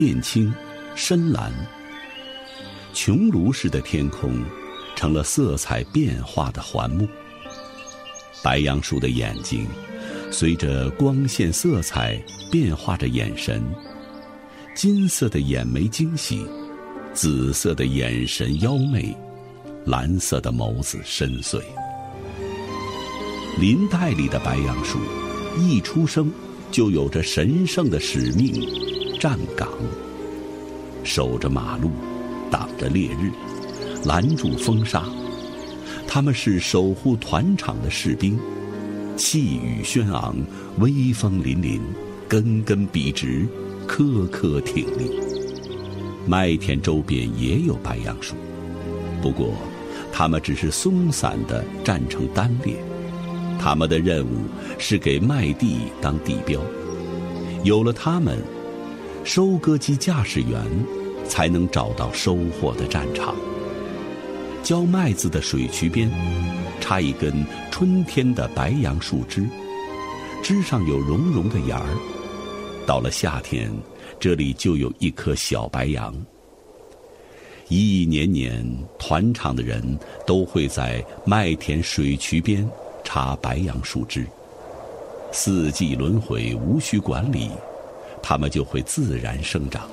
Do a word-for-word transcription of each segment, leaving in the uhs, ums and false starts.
靛青、深蓝。穹庐式的天空成了色彩变化的环幕。白杨树的眼睛随着光线色彩变化着眼神，金色的眼眉惊喜，紫色的眼神妖媚，蓝色的眸子深邃。林带里的白杨树一出生就有着神圣的使命，站岗，守着马路，挡着烈日，拦住风沙。他们是守护团场的士兵，气宇轩昂，威风凛凛，根根笔直，颗颗挺立。麦田周边也有白杨树，不过它们只是松散地站成单列。他们的任务是给麦地当地标，有了它们，收割机驾驶员才能找到收获的战场。浇麦子的水渠边插一根春天的白杨树枝，枝上有绒绒的芽儿。到了夏天，这里就有一棵小白杨。一年年，团场的人都会在麦田水渠边插白杨树枝，四季轮回，无需管理，它们就会自然生长。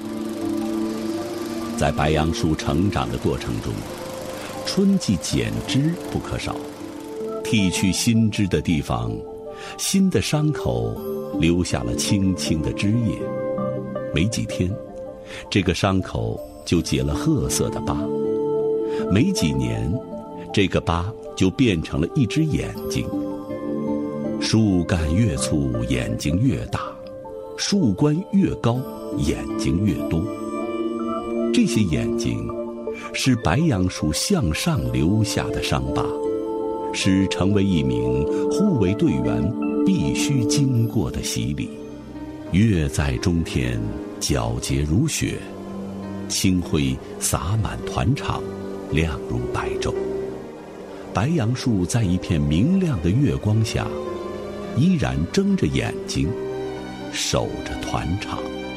在白杨树成长的过程中，春季剪枝不可少，剃去新枝的地方，新的伤口留下了青青的枝叶。没几天，这个伤口就结了褐色的疤。没几年，这个疤就变成了一只眼睛。树干越粗，眼睛越大；树冠越高，眼睛越多。这些眼睛是白杨树向上留下的伤疤，是成为一名护卫队员必须经过的洗礼。月在中天，皎洁如雪，清辉洒满团场，亮如白昼。白杨树在一片明亮的月光下，依然睁着眼睛，守着团场。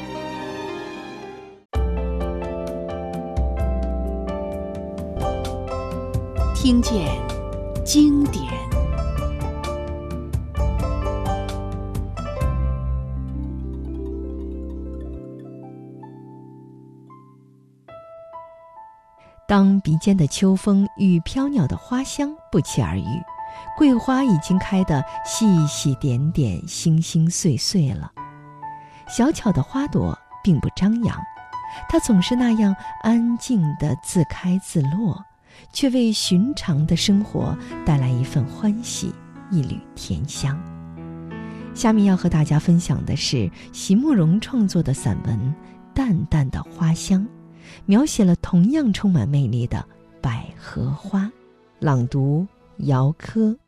听见经典。当鼻尖的秋风与飘鸟的花香不期而遇，桂花已经开得细细点点，星星碎碎了。小巧的花朵并不张扬，它总是那样安静地自开自落，却为寻常的生活带来一份欢喜，一缕甜香。下面要和大家分享的是席慕容创作的散文《淡淡的花香》，描写了同样充满魅力的百合花。朗读姚科。